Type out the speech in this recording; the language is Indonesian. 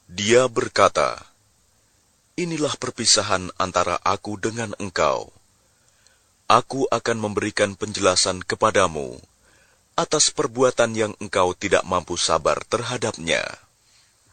Dia berkata, "Inilah perpisahan antara aku dengan engkau. Aku akan memberikan penjelasan kepadamu atas perbuatan yang engkau tidak mampu sabar terhadapnya."